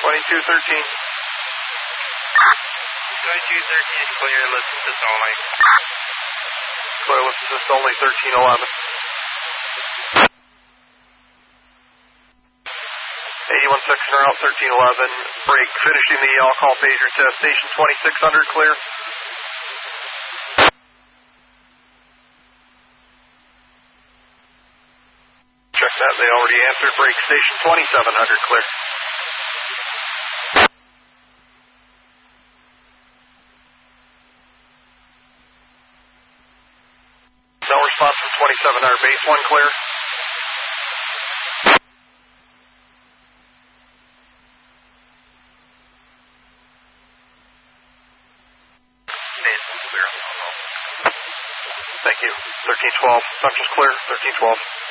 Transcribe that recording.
2213. 2213, clear, listen to only. Clear, listen to only 1311. 81 en route, 1311. Break, finishing the all-call phaser test. Station 2600, clear. Check that, they already answered. Break, station 2700, clear. No response from 2700, base 1 clear. Thank you. 1312, Central's clear, 1312.